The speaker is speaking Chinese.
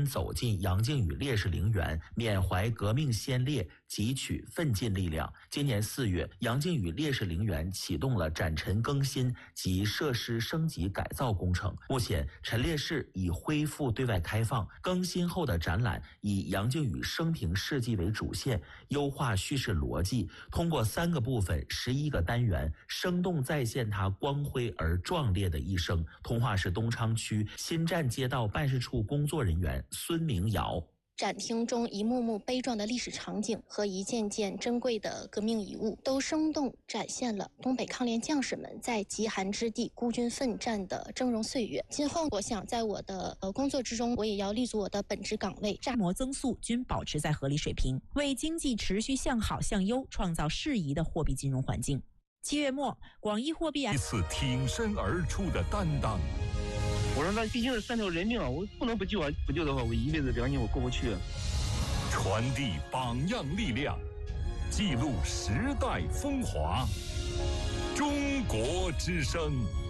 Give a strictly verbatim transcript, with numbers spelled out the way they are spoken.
走进杨靖宇烈士陵园，缅怀革命先烈，汲取奋进力量。今年四月，杨靖宇烈士陵园启动了展陈更新及设施升级改造工程。目前，陈列室已恢复对外开放，更新后的展览以杨靖宇生平事迹为主线，优化叙事逻辑，通过三个部分、十一个单元，生动再现他光辉而壮烈的一生。通化市东昌区新站街道办事处工作人员孙明尧。 展厅中一幕幕悲壮的历史场景和一件件珍贵的革命遗物，都生动展现了东北抗联将士们在极寒之地孤军奋战的峥嵘岁月。今后我想在我的呃工作之中，我也要立足我的本职岗位， 规模增速均保持在合理水平，为经济持续向好向优创造适宜的货币金融环境。七月末，广义货币一次挺身而出的担当。 我说那毕竟是三条人命啊，我不能不救啊！不救的话，我一辈子良心我过不去。 传递榜样力量，记录时代风华。中国之声。